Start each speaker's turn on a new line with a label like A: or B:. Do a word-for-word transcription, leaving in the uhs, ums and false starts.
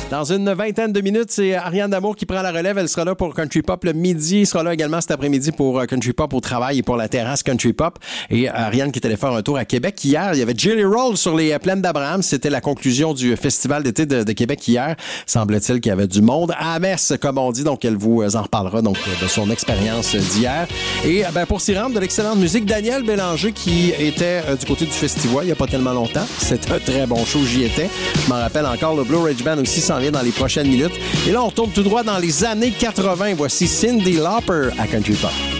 A: Dans une vingtaine de minutes, c'est Ariane D'Amour qui prend la relève. Elle sera là pour Country Pop le midi. Elle sera là également cet après-midi pour Country Pop au travail et pour la terrasse Country Pop. Et Ariane qui est allée faire un tour à Québec hier. Il y avait Jelly Roll sur les plaines d'Abraham. C'était la conclusion du festival d'été de, de Québec hier. Semble-t-il qu'il y avait du monde à Messe, comme on dit. Donc, elle vous en reparlera donc de son expérience d'hier. Et ben, pour s'y rendre, de l'excellente musique, Daniel Bélanger qui était euh, du côté du festival il n'y a pas tellement longtemps. C'est un très bon show, j'y étais. Je m'en rappelle encore, le Blue Ridge Band aussi s'en vient dans les prochaines minutes. Et là, on tourne tout droit dans les années quatre-vingts. Voici Cyndi Lauper à Country Pop.